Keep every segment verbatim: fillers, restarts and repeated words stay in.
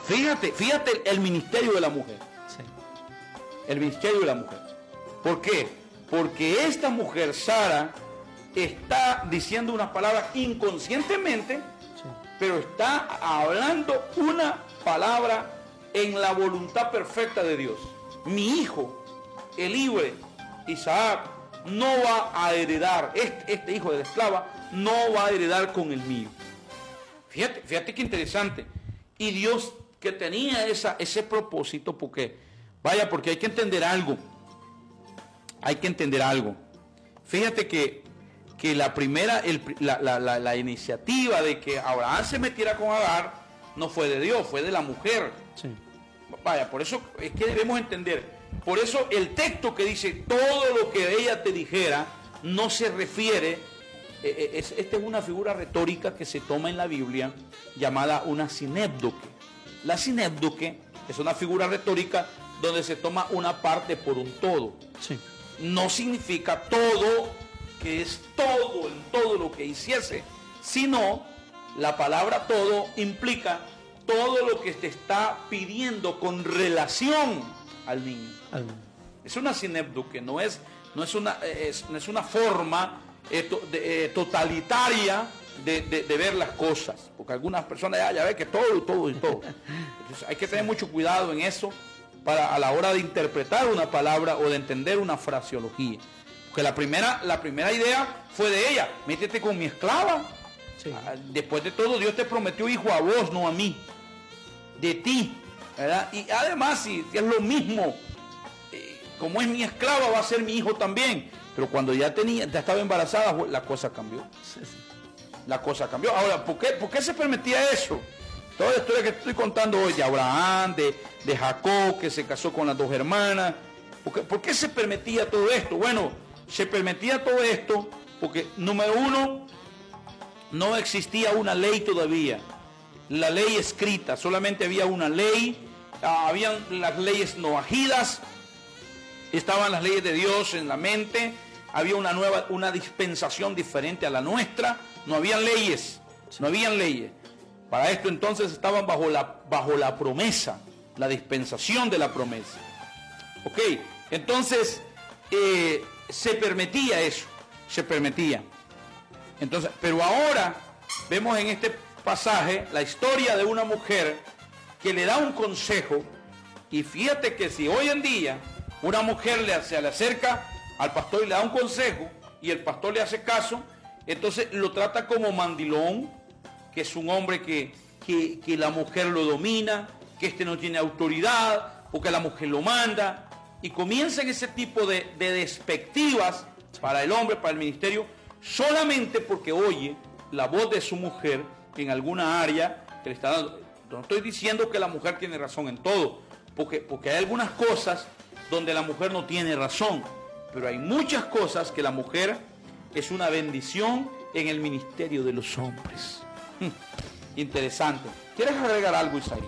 Fíjate, fíjate el ministerio de la mujer. Sí. El ministerio de la mujer. ¿Por qué? Porque esta mujer, Sara, está diciendo unas palabras inconscientemente, Sí. pero está hablando una palabra en la voluntad perfecta de Dios. Mi hijo, el libre, Isaac, no va a heredar, este, este hijo de la esclava, no va a heredar con el mío. Fíjate, fíjate qué interesante. Y Dios que tenía esa, ese propósito, porque, vaya, porque hay que entender algo. Hay que entender algo. Fíjate que, que la primera, el, la, la, la, la iniciativa de que Abraham se metiera con Agar no fue de Dios, fue de la mujer. Sí. Vaya, por eso es que debemos entender. Por eso el texto que dice todo lo que ella te dijera no se refiere, eh, es, esta es una figura retórica que se toma en la Biblia llamada una sinépdoque. La sinépdoque es una figura retórica donde se toma una parte por un todo. Sí. No significa todo, que es todo en todo lo que hiciese, sino la palabra todo implica todo lo que te está pidiendo con relación al niño. Al... Es una sinépdoque, no es, no es, una, es, no es una forma eh, to, de, eh, totalitaria de, de, de ver las cosas, porque algunas personas ya, ya ven que todo y todo y todo. Entonces hay que tener mucho cuidado en eso para a la hora de interpretar una palabra o de entender una fraseología. Porque la primera, la primera idea fue de ella, métete con mi esclava. Sí. Después de todo, Dios te prometió hijo a vos, no a mí. De ti, ¿verdad? Y además, si es lo mismo, eh, como es mi esclava, va a ser mi hijo también. Pero cuando ya tenía, ya estaba embarazada, la cosa cambió. Sí, sí. La cosa cambió. Ahora, ¿por qué, por qué se permitía eso? Toda la historia que estoy contando hoy de Abraham, de, de Jacob, que se casó con las dos hermanas. ¿Por qué, por qué se permitía todo esto? Bueno, se permitía todo esto porque, número uno, no existía una ley todavía. La ley escrita, solamente había una ley, habían las leyes noajidas, estaban las leyes de Dios en la mente, había una nueva, una dispensación diferente a la nuestra, no habían leyes, no habían leyes. Para esto entonces estaban bajo la, bajo la promesa, la dispensación de la promesa. Ok, entonces eh, se permitía eso, se permitía. Entonces, pero ahora vemos en este pasaje la historia de una mujer que le da un consejo, y fíjate que si hoy en día una mujer le, se le acerca al pastor y le da un consejo y el pastor le hace caso, entonces lo trata como mandilón, que es un hombre que, que, que la mujer lo domina, que este no tiene autoridad porque la mujer lo manda, y comienzan ese tipo de, de despectivas para el hombre, para el ministerio, solamente porque oye la voz de su mujer en alguna área que le está dando. No estoy diciendo que la mujer tiene razón en todo, porque, porque hay algunas cosas donde la mujer no tiene razón, pero hay muchas cosas que la mujer es una bendición en el ministerio de los hombres. Interesante. ¿Quieres agregar algo, Isaí?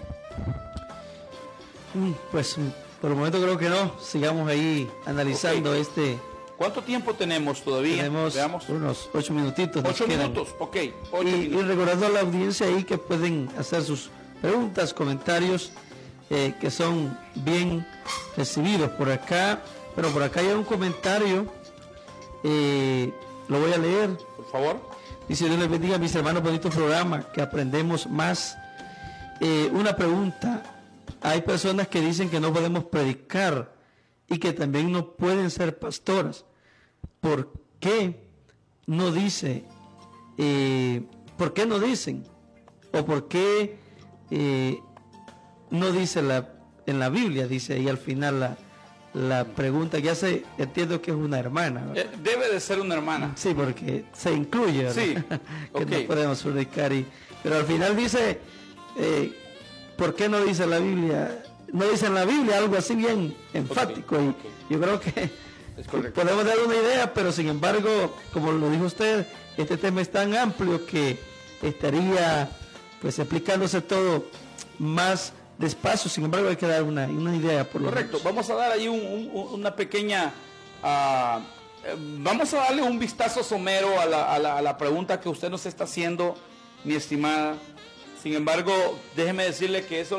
Pues por el momento creo que no. Sigamos ahí analizando okay. este... ¿Cuánto tiempo tenemos todavía? Tenemos Veamos. Unos ocho minutitos. Ocho minutos, ok. Ocho y, minutos. y recordando a la audiencia ahí que pueden hacer sus preguntas, comentarios, eh, que son bien recibidos por acá. Pero por acá hay un comentario, eh, lo voy a leer. Por favor. Dice: Dios les bendiga, mis hermanos, bonito programa, que aprendemos más. Eh, una pregunta: hay personas que dicen que no podemos predicar y que también no pueden ser pastoras. ¿Por qué no dice? Eh, ¿Por qué no dicen? ¿O por qué eh, no dice la, en la Biblia? Dice ahí al final la, la pregunta. Ya se entiendo que es una hermana, ¿verdad? Eh, debe de ser una hermana. Sí, porque se incluye, ¿verdad? Sí, que okay. no podemos predicar. Y, pero al final dice, eh, ¿por qué no dice la Biblia? No dice en la Biblia algo así bien enfático. Okay, okay. Y yo creo que es correcto. Podemos dar una idea, pero sin embargo, como lo dijo usted, este tema es tan amplio que estaría pues explicándose todo más despacio. Sin embargo, hay que dar una, una idea por lo correcto. menos. Vamos a dar ahí un, un, una pequeña uh, vamos a darle un vistazo somero a la, a, la, a la pregunta que usted nos está haciendo, mi estimada. Sin embargo, déjeme decirle que eso